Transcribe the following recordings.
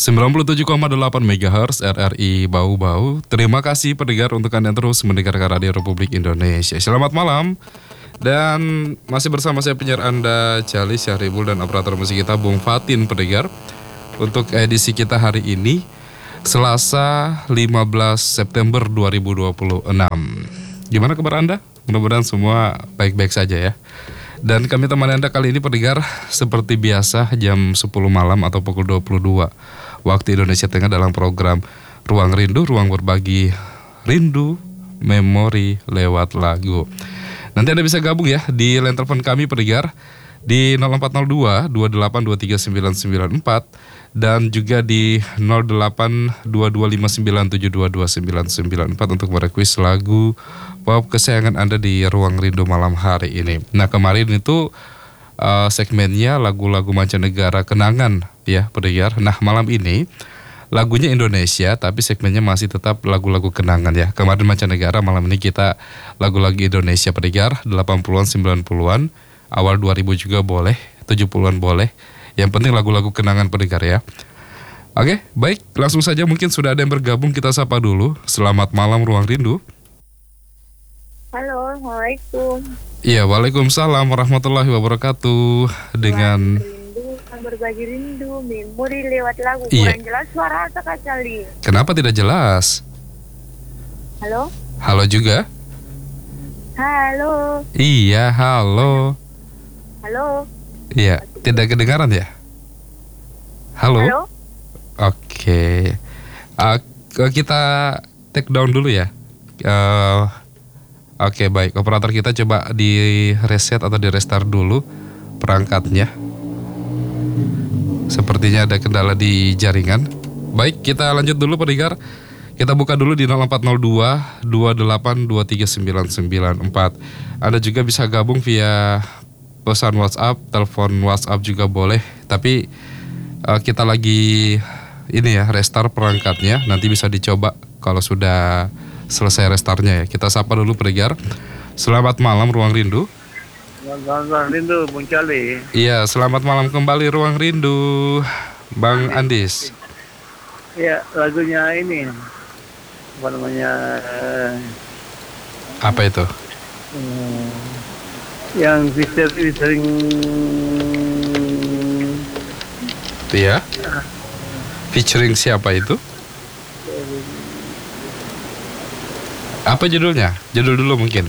97,8 MHz RRI Bau-Bau. Terima kasih pendengar untuk Anda terus mendengarkan Radio Republik Indonesia. Selamat malam. Dan masih bersama saya penyiar Anda Jali Syahribul dan operator musik kita Bung Fatin pendengar. Untuk edisi kita hari ini Selasa 15 September 2026. Gimana kabar Anda? Mudah-mudahan semua baik-baik saja ya. Dan kami temani Anda kali ini pendengar seperti biasa jam 10 malam atau pukul 22 waktu Indonesia Tengah dalam program Ruang Rindu, ruang berbagi rindu, memori lewat lagu. Nanti Anda bisa gabung ya di line telepon kami pendengar di 0402 2823 994 dan juga di 082259722994 untuk merequest lagu pop kesayangan Anda di Ruang Rindu malam hari ini. Nah, kemarin itu segmennya lagu-lagu mancanegara kenangan ya pendengar. Nah, malam ini lagunya Indonesia tapi segmennya masih tetap lagu-lagu kenangan ya. Kemarin mancanegara, malam ini kita lagu-lagu Indonesia pendengar 80-an 90-an, awal 2000 juga boleh, 70-an boleh. Yang penting lagu-lagu kenangan pendengar ya. Oke, baik, langsung saja mungkin sudah ada yang bergabung, kita sapa dulu. Selamat malam Ruang Rindu. Halo, Assalamualaikum. Iya, waalaikumsalam warahmatullahi wabarakatuh. Dengan rindu, berbagi rindu, memori lewat lagu. Iya. Kurang jelas suara Kak Cali. Kenapa tidak jelas? Halo? Halo juga? Halo. Iya, halo. Halo. Iya, tidak kedengaran ya? Halo? Halo. Oke. Kita take down dulu ya. Oke, baik. Operator kita coba di reset atau di restart dulu perangkatnya. Sepertinya ada kendala di jaringan. Baik, kita lanjut dulu pendengar. Kita buka dulu di 0402 2823 994. Anda juga bisa gabung via pesan WhatsApp, telepon WhatsApp juga boleh. Tapi kita lagi ini ya, restart perangkatnya. Nanti bisa dicoba kalau sudah selesai restartnya ya. Kita sapa dulu pendengar. Selamat malam Ruang Rindu. Selamat malam Rindu, Bung Cali. Iya, selamat malam kembali Ruang Rindu, Bang Andis. Ya, lagunya ini apa namanya? Apa itu? Yang sering Iya. Featuring siapa itu? Apa judulnya? Judul dulu mungkin.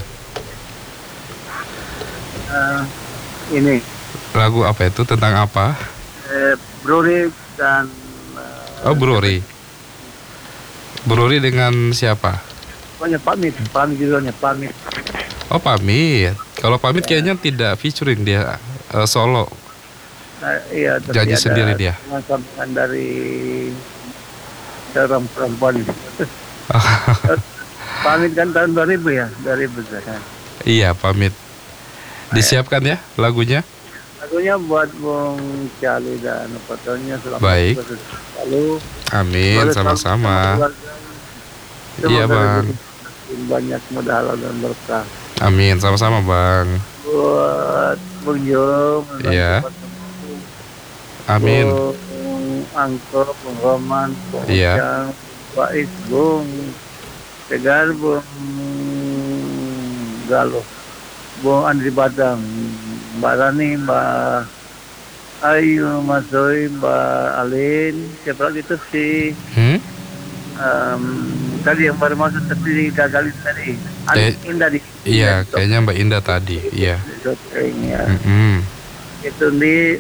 ini Lagu apa itu? Tentang apa? Brody dan Oh, Brori. Brori dengan siapa? pokoknya pamit judulnya pamit. Oh, Pamit. Kalau Pamit kayaknya tidak featuring, dia solo. Iya, tapi Janji ada sendiri dia. sambungan dari seorang perempuan. Pamit kan tahun 2000 ya, 2000 kan. Iya, Pamit. Disiapkan ya lagunya. Lagunya buat Bung Cali dan operatornya selamat Baik. Lalu Amin, sama-sama. Iya, Bang. Banyak modal halal dan berkah. Amin, sama-sama, Bang. Buat Bung Jom, Iya. Amin. Bung Angko, Bung Roman, Bung Iya. Ujang, Faiz, Bung Tegar, Bung Galuh, Bung Andri Badang, Mbak Rani, Mbak Ayu, Mas Zoe, Mbak Alin, siapa lagi itu sih? Tadi yang baru masuk tadi gagalin tadi. Indah di. Iya, kayaknya Mbak Indah tadi. Iya. Ya. Mm-mm. Itu di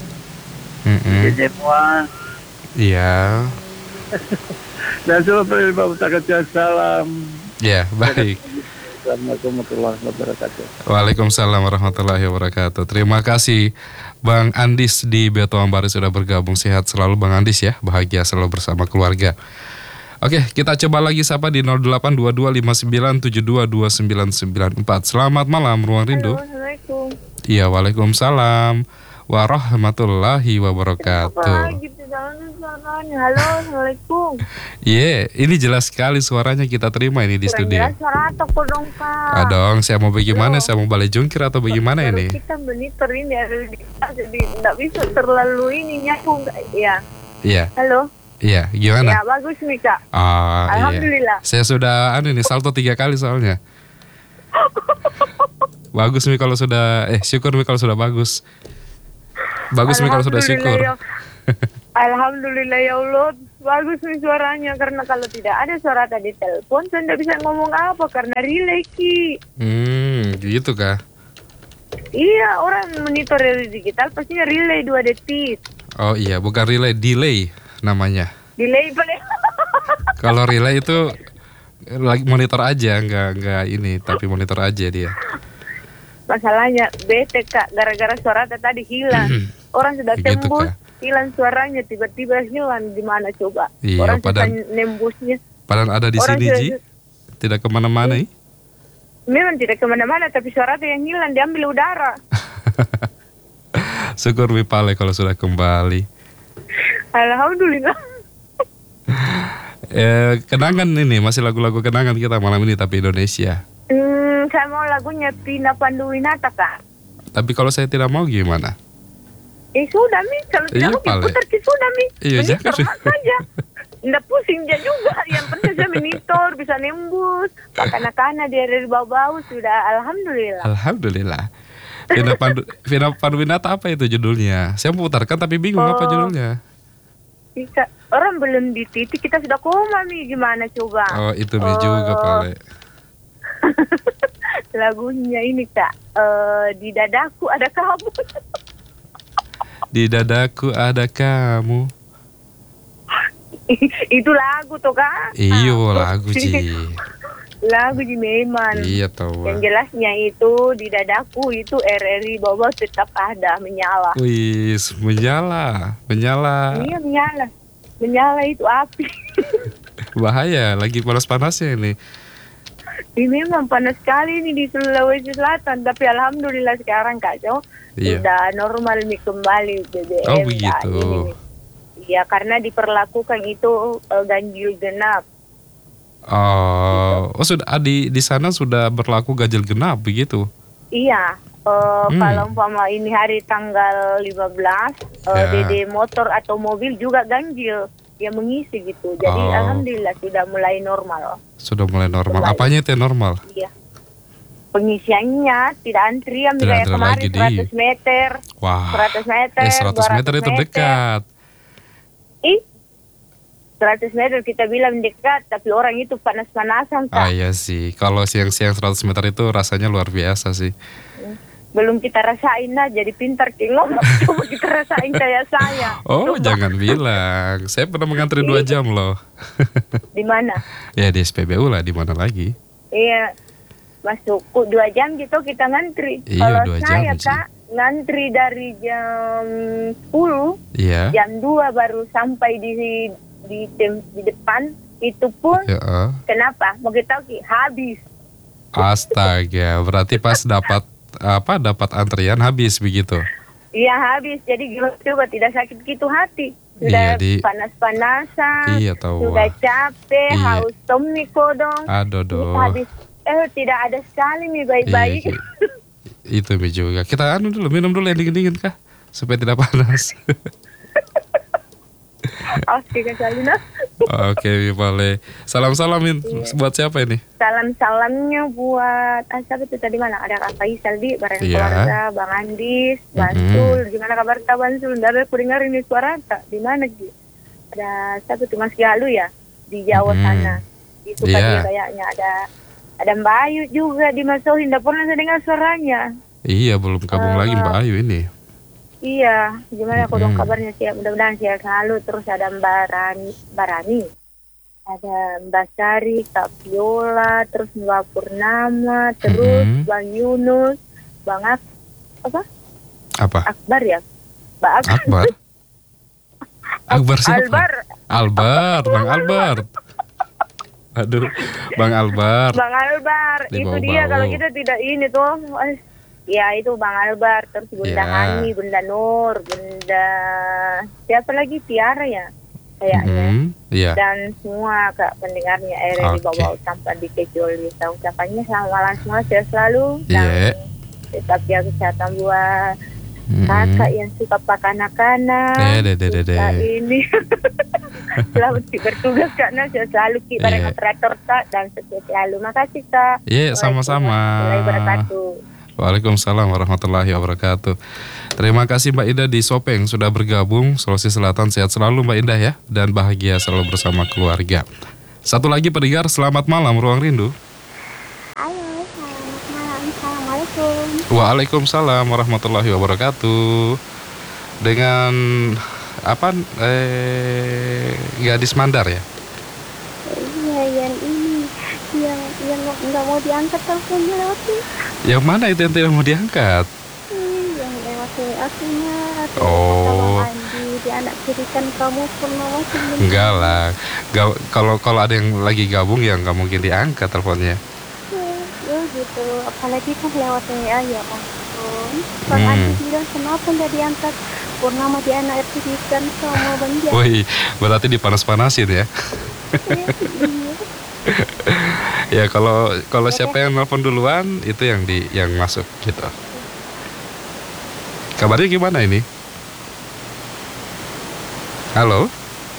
Jemuan. Iya. Dan semua penerima ucapkan salam. Ya, baik. Assalamualaikum warahmatullahi wabarakatuh. Waalaikumsalam warahmatullahi wabarakatuh. Terima kasih Bang Andis di Beto Ambari sudah bergabung. Sehat selalu Bang Andis ya. Bahagia selalu bersama keluarga. Oke, kita coba lagi sapa di 082259722994. Selamat malam Ruang Rindu. Halo, Assalamualaikum. Iya, waalaikumsalam warahmatullahi wabarakatuh. Apa gitu jangan suaranya. Halo, Assalamualaikum. Iya, ini jelas sekali suaranya kita terima ini di Kurang studio. jelas suara toko dong, Kak. Dong, saya mau bagaimana? Halo. Saya mau balik jungkir atau bagaimana Baru ini? kita monitorin ya, jadi nggak bisa terlalu ini nyambung. Ya. Iya. Halo. Iya, gimana? Ya bagus nih Kak. Ah, iya. Alhamdulillah. Saya sudah nih salto 3 kali soalnya. Bagus nih kalau sudah syukur nih kalau sudah bagus. Bagus nih kalau sudah syukur. Alhamdulillah ya Allah, bagus nih suaranya. Karena kalau tidak ada suara tadi telepon, saya tidak bisa ngomong apa karena relay Ki. Gitu kah? Iya, orang monitor relay digital pastinya relay 2 detik. Oh iya, bukan relay, delay namanya. Delay paling. Kalau relay itu lagi monitor aja, enggak ini, tapi monitor aja dia. Masalahnya bete Kak, gara-gara suara tadi hilang. Orang sudah Begitu, tembus, Kak. hilang suaranya, tiba-tiba hilang di mana coba? Iya, Orang susah padahal- nembusnya. Padahal ada di Orang sini, sudah- Ji. Tidak kemana-mana, Memang tidak kemana-mana, tapi suara itu yang hilang, diambil udara. Syukur Wipale kalau sudah kembali. Alhamdulillah. Kenangan ini, masih lagu-lagu kenangan kita malam ini, tapi Indonesia. Saya mau lagunya Pina Panduwinata Kak. Tapi kalau saya tidak mau gimana? Sudah Mi, kalau Iya, tidak mau Pale. putar ki sudah Mi. Iya, Monitor jangan. saja. Nggak pusing dia juga. Yang penting saya monitor, bisa nembus. Anak-anak dari bau-bau sudah Alhamdulillah. Alhamdulillah. Vina Panduwinata apa itu judulnya? Saya mau putarkan tapi bingung apa judulnya. Bisa. Orang belum di titik, kita sudah koma Mi. Gimana coba? Oh, itu Mi juga, Pale. Lagunya ini Kak. Di dadaku ada kamu. Di dadaku ada kamu. Itu lagu tuh Kak. Iyo, lagu Ji. Lagu Ji memang. Iya tahu. Yang jelasnya itu di dadaku itu RRI Bawah tetap ada menyala. Wis, menyala. Iya menyala. Menyala itu api. Bahaya, lagi panas-panasnya ini. Ini memang panas sekali ini di Sulawesi Selatan. Tapi alhamdulillah sekarang Kak Jo Iya. sudah normal nih kembali BBM. Oh, begitu. Iya karena diperlakukan itu ganjil genap. Oh, sudah di sana sudah berlaku ganjil genap begitu. Iya. Kalau umpama ini hari tanggal 15 Ya. DD motor atau mobil juga ganjil yang mengisi gitu. Jadi Oh. alhamdulillah sudah mulai normal. Sudah mulai normal. Kembali. Apanya itu yang normal? Iya. Pengisiannya tidak antrian Tidak kayak antri kemarin lagi, Di. 100 meter. Wah. 100 meter. 100 meter 200 itu dekat. 100 meter kita bilang dekat, tapi orang itu panas-panasan Ah Kak. iya sih. Kalau siang-siang 100 meter itu rasanya luar biasa sih. Belum kita rasain lah, jadi pintar ngomong. Coba kita rasain kayak saya. Oh, Coba. jangan bilang. Saya pernah mengantri 2 jam loh. Di mana? Ya di SPBU lah, di mana lagi? Iya, masuk 2 jam gitu kita ngantri. Iya, Kalau 2 saya jam, Ci. Kak ngantri dari jam 10, Iya. jam 2 baru sampai di depan. Itu pun Ya, kenapa? Mau kita tahu Ki, habis. astaga, berarti pas dapat antrian habis begitu. Iya habis. Jadi coba tidak sakit gitu hati. Iya, Sudah Di. panas-panasan. Iya tahu. Sudah capek, Iya. haus tomiko dong. Aduh Ini dong. habis. Tidak ada sekali nih baik-baik. Iya, itu Mi juga. Kita minum dulu yang dingin-dingin kah? Supaya tidak panas. Oke Kak Salina. Oke, Mi Pale. Salam-salamin buat siapa ini? Salam-salamnya buat siapa itu tadi mana? Ada Kak Faisal di bareng Iya. keluarga, Bang Andis, Bansul. Gimana kabar Kak Bansul? Nggak ada aku dengar ini suara tak? Di mana Ki? Ada siapa tuh Mas Galuh ya? Di Jawa sana. Itu Iya. tadi kayaknya ada Mbak Ayu juga di Masohin. Nggak pernah saya dengar suaranya. Iya, belum gabung lagi Mbak Ayu ini. Iya, gimana kok dong kabarnya sih? Mudah-mudahan sehat selalu. Terus ada Mbak Rani. Ada Mbak Sari, Kak Viola, terus Mbak Purnama, terus Bang Yunus, Bang Apa? Akbar ya? Mbak Akbar. Akbar siapa? Albar. Bang Albert. Aduh, Bang Albert. Bang Albar, Di itu bawah-bawah. dia kalau kita tidak ini tuh. Ya itu Bang Albar, terus Bunda Ya. Hani, Bunda Nur, Bunda siapa lagi Tiara ya kayaknya. Iya. Dan semua Kak pendengarnya RRI Oke. Bawah tanpa dikecuali. Ucapannya selamat malam semua, sehat selalu Iya. dan tetap jaga kesehatan buat kakak yang suka pakai anak-anak. Dede. Suka ini selamat bertugas Kak Nas, selalu bareng Iya. operator Kak dan sukses selalu. Makasih Kak. Iya, sama-sama. Waalaikumsalam warahmatullahi wabarakatuh. Waalaikumsalam warahmatullahi wabarakatuh. Terima kasih Mbak Indah di Sopeng sudah bergabung. Sulawesi Selatan, sehat selalu Mbak Indah ya, dan bahagia selalu bersama keluarga. Satu lagi pendengar, selamat malam Ruang Rindu. Halo, selamat malam. Assalamualaikum. Waalaikumsalam warahmatullahi wabarakatuh. Dengan apa? Gadis Mandar ya? Iya, yang ini yang nggak mau diangkat teleponnya lewat nih. Yang mana itu yang tidak mau diangkat? Yang lewat WA-nya. Oh. Andi, di anak tirikan kamu Purnama sebelum. Enggak lah. Kalau ada yang lagi gabung ya nggak mungkin diangkat teleponnya. Ya gitu, apalagi kan lewat WA ya ampun. Bang Andi bilang kenapa nggak diangkat? Purnama di anak tirikan sama Bang Jan. Wih, berarti dipanas-panasin ya? Ya kalau siapa yang nelpon duluan itu yang masuk gitu. Kabarnya gimana ini? Halo?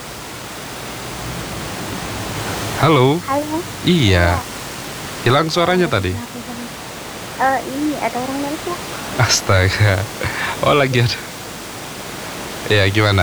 Halo? Halo. Iya. Hilang suaranya tadi. Ini ada orang nelpon. Astaga. Oh lagi ada. Ya gimana?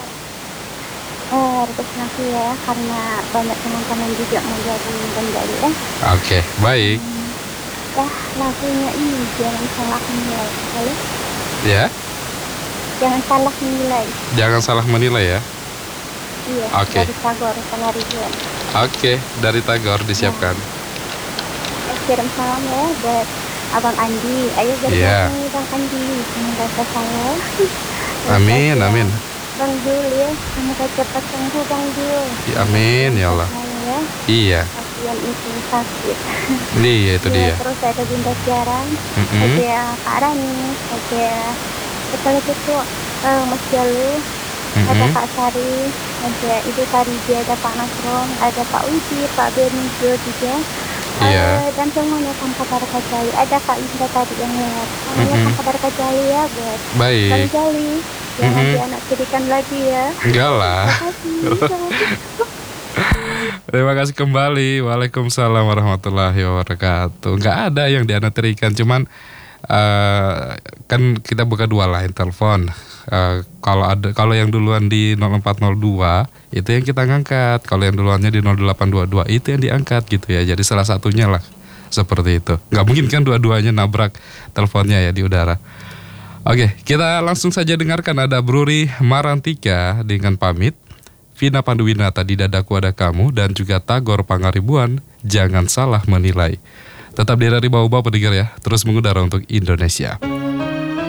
Terus nanti ya, karena banyak teman-teman juga mau jadi penjadi ya. Oke, baik. Lagunya ini jangan salah menilai, boleh? Ya, Jangan salah menilai. jangan salah menilai ya. Iya. Oke. Dari Tagor Penarian. Oke, dari Tagor disiapkan. Kirim salam ya buat Abang Andi. Ayo Iya. bergabung Bang Andi. Semoga saya. Amin, amin. Bang Jul ya, semoga cepat sembuh Bang Jul. Ya, amin ya Allah. Ya, Iya, kasihan itu sakit. iya itu dia. Terus ada Bunda Jarang, Mm-mm. ada Kak Rani, ada kepala itu Mas Jalu, ada Mm-mm. Kak Sari, ada Ibu Faridi, ada Pak Nasron, ada Pak Widi, Pak Benijo juga. Iya. Dan semuanya tanpa Baraka Jali. Ada Kak Indah tadi yang lewat. Semuanya tanpa Baraka Jali ya buat Bang Baik. Jali. Jangan dianak tirikan lagi ya. Enggak lah. Makasih. Terima kasih kembali. Waalaikumsalam warahmatullahi wabarakatuh. Enggak ada yang dianaterikan, cuman kan kita buka dua line telepon. Kalau yang duluan di 0402 itu yang kita ngangkat. Kalau yang duluannya di 0822 itu yang diangkat gitu ya. Jadi salah satunya lah seperti itu. Nggak mungkin kan dua-duanya nabrak teleponnya ya di udara. Oke, kita langsung saja dengarkan ada Bruri Marantika dengan pamit. Vina Panduwinata di Dadaku Ada Kamu dan juga Tagor Pangaribuan, Jangan Salah Menilai. Tetap di dari bawah-bawah pendengar ya, terus mengudara untuk Indonesia.